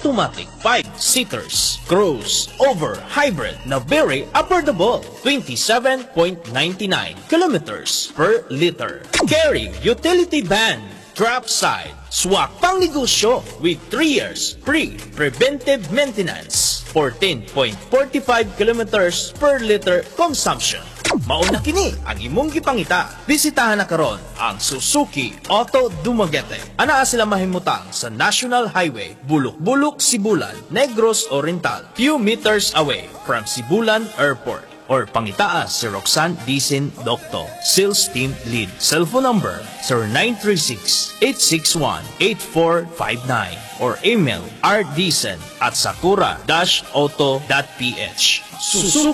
automatic 5-seaters, crossover hybrid na very affordable, 27.99 kilometers per liter. Carry utility van, drop side, swak pang negosyo with 3 years free preventive maintenance, 14.45 kilometers per liter consumption. Mauna kini ang imong gipangita. Bisitahan na karon ang Suzuki Auto Dumaguete. Anaa sila mahimutang sa National Highway, Bulok-Bulok, Sibulan, Negros Oriental, few meters away from Sibulan Airport. Or pangitaa si Roxanne Dicen Docto, Sales Team Lead. Cellphone number 0936-861-8459 or email rdicen@sakura-auto.ph. Suzuki